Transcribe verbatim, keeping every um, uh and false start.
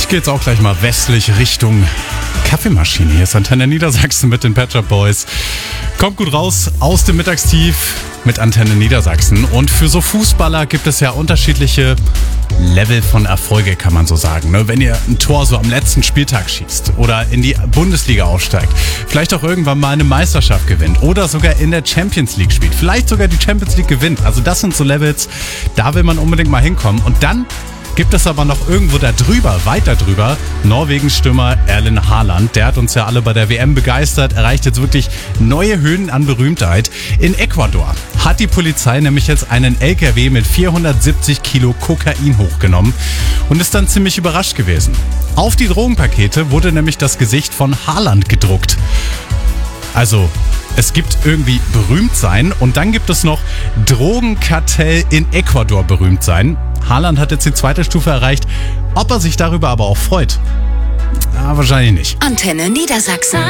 Jetzt geht's auch gleich mal westlich Richtung Kaffeemaschine. Hier ist Antenne Niedersachsen mit den Pet Shop Boys. Kommt gut raus aus dem Mittagstief mit Antenne Niedersachsen. Und für so Fußballer gibt es ja unterschiedliche Level von Erfolge, kann man so sagen. Wenn ihr ein Tor so am letzten Spieltag schießt oder in die Bundesliga aufsteigt, vielleicht auch irgendwann mal eine Meisterschaft gewinnt oder sogar in der Champions League spielt, vielleicht sogar die Champions League gewinnt. Also das sind so Levels, da will man unbedingt mal hinkommen. Und dann gibt es aber noch irgendwo da drüber, weiter drüber, Norwegens Stürmer Erling Haaland. Der hat uns ja alle bei der W M begeistert, erreicht jetzt wirklich neue Höhen an Berühmtheit. In Ecuador hat die Polizei nämlich jetzt einen L K W mit vierhundertsiebzig Kilo Kokain hochgenommen und ist dann ziemlich überrascht gewesen. Auf die Drogenpakete wurde nämlich das Gesicht von Haaland gedruckt. Also, es gibt irgendwie berühmt sein und dann gibt es noch Drogenkartell in Ecuador berühmt sein. Haaland hat jetzt die zweite Stufe erreicht. Ob er sich darüber aber auch freut? Ja, wahrscheinlich nicht. Antenne Niedersachsen.